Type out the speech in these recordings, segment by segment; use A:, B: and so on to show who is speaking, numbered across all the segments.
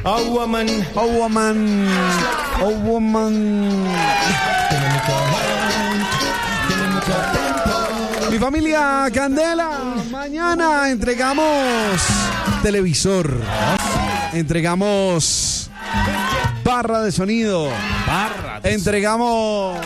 A: Oh woman,
B: oh woman, oh woman. Mi familia Candela, mañana entregamos televisor, entregamos barra de sonido, entregamos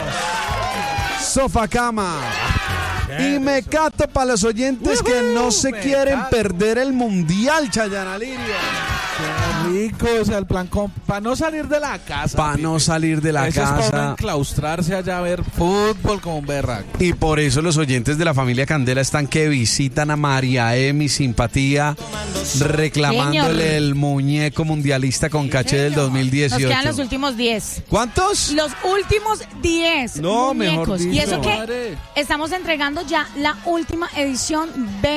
B: sofá cama. Y me cato para los oyentes que no se quieren perder el Mundial, Chayana Lirio.
C: Qué rico, o sea, el plan para no salir de la casa.
B: Para no salir de la
C: eso
B: casa.
C: Es para enclaustrarse allá a ver fútbol como un berraco.
B: Y por eso los oyentes de la familia Candela están que visitan a María mi simpatía, reclamándole
D: Señor.
B: el muñeco mundialista con caché del 2018.
D: Nos quedan los últimos 10.
B: ¿Cuántos?
D: Los últimos 10
B: No,
D: muñecos.
B: mejor dicho.
D: Y eso que
C: Madre.
D: estamos entregando ya la última edición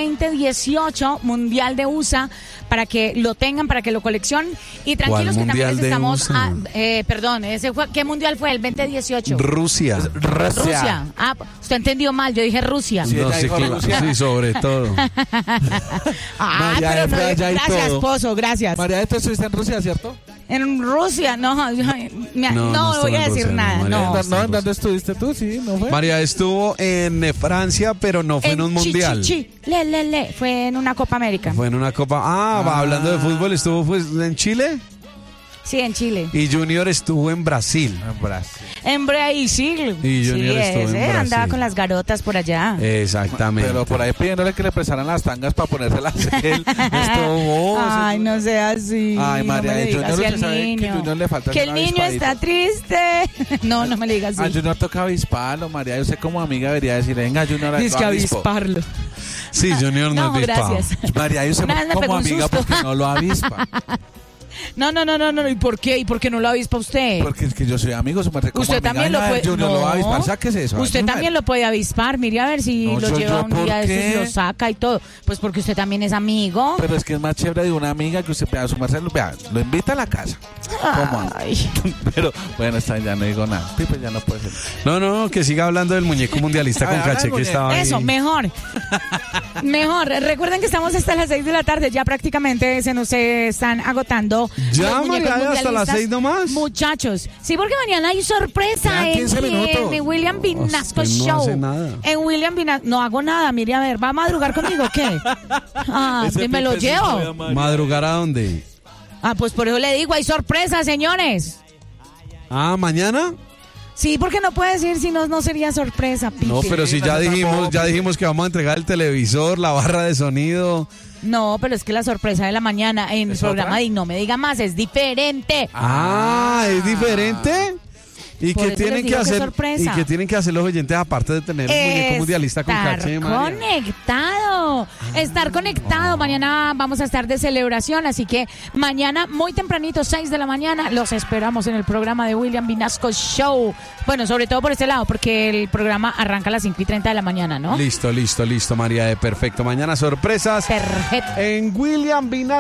D: 2018 Mundial de USA para que lo tengan, para que lo coleccionen. Y tranquilos que también
B: Mundial
D: les
B: de
D: estamos...
B: USA?
D: perdón, ¿qué mundial fue? El 2018.
B: Rusia.
D: Rusia. Ah, usted entendió mal, yo dije Rusia.
C: Sí,
B: No,
C: ella
B: sí,
C: dijo
B: claro,
C: Rusia.
B: sí, sobre todo.
C: María
D: pero no,
C: fue allá y
D: gracias,
C: todo.
D: esposo, gracias.
C: María, tú estuviste en Rusia, ¿cierto?
D: En Rusia, no
B: No
D: voy a
B: estuvo en
D: decir
B: Rusia,
D: nada,
B: María.
D: no.
C: No, ¿en dónde estuviste tú? Sí, ¿no fue?
B: María estuvo en Francia, pero no fue en un mundial.
D: Fue en una Copa América.
B: Fue en una copa. Hablando de fútbol, estuvo pues, en Chile.
D: Sí, en Chile.
B: Y Junior estuvo en Brasil.
C: En Brasil.
D: En Brasil.
B: Y Junior estuvo en Brasil.
D: Andaba con las garotas por allá.
B: Exactamente.
C: Pero por ahí pidiéndole que le prestaran las tangas para ponérselas él.
D: Ay, no sea así.
C: Ay, María,
D: no me le diga
C: Junior,
D: así
C: usted
D: al
C: sabe que
D: niño.
C: Junior le falta
D: Que
C: ser
D: el niño
C: avispadito.
D: está triste. No me le diga así.
C: A Junior toca avisparlo, María. Yo sé como amiga debería decir, venga, Junior,
D: Dice que
C: lo avispo.
D: avisparlo.
B: Sí, Junior no,
D: No,
B: es dispado.
D: gracias.
C: María, yo sé
D: Una vez me
C: como
D: pegó un
C: amiga
D: susto.
C: porque no lo avispa.
D: No. ¿Y por qué? ¿Y por qué no lo avispa usted?
C: Porque es que yo soy amigo, su merced como
D: Usted
C: amiga.
D: también lo
C: Venga,
D: puede.
C: Junior lo va a avispar, sáquese eso.
D: Usted
C: Junior.
D: también lo puede avispar. Mire a ver si
C: No,
D: lo
C: yo,
D: lleva un
C: ¿por
D: día de
C: qué?
D: esos y lo saca y todo. Pues porque usted también es amigo.
C: Pero es que es más chévere de una amiga que usted vea a su merced, vea, lo invita a la casa. ¿Cómo?
D: Ay.
C: Pero bueno, está, ya no digo nada. Pipe ya no puede ser.
B: No, que siga hablando del muñeco mundialista con
C: Habla del
B: caché que
C: muñeco.
B: estaba ahí.
D: Eso, mejor. Recuerden que estamos hasta las 6 de la tarde. Ya prácticamente se nos están agotando.
B: Ya,
D: los muñecos
B: María, hasta las
D: mundialistas.
B: 6 nomás.
D: Muchachos, sí, porque mañana hay sorpresa
C: Quedan 15 minutos.
D: en William Vinasco
B: Usted no
D: Show.
B: hace nada.
D: En William Vinasco. No hago nada, mire, a ver, ¿va a madrugar conmigo o qué?
C: Ese
D: Me lo
C: Pipe sí fue
D: llevo.
C: a María.
B: ¿Madrugar a dónde?
D: Pues por eso le digo, hay sorpresa, señores.
B: ¿Mañana?
D: Sí, porque no puede decir, si no, no sería sorpresa, Pipe.
B: No, pero si ya dijimos que vamos a entregar el televisor, la barra de sonido.
D: No, pero es que la sorpresa de la mañana en el
C: ¿Es
D: programa
C: otra?
D: de No Me Diga Más es diferente.
B: ¿Es diferente? ¿Y
D: Por
B: qué
D: eso
B: tienen
D: les
B: que
D: digo que
B: hacer?
D: sorpresa.
B: ¿Y qué tienen que hacer los oyentes aparte de tener un muñeco mundialista con caché, María?
D: Estar conectado. Mañana vamos a estar de celebración, así que mañana muy tempranito, 6 de la mañana, los esperamos en el programa de William Vinasco Show. Bueno, sobre todo por este lado, porque el programa arranca a las 5:30 de la mañana, ¿no?
B: Listo, María, perfecto. Mañana sorpresas
D: Perfecto.
B: en William Vinasco.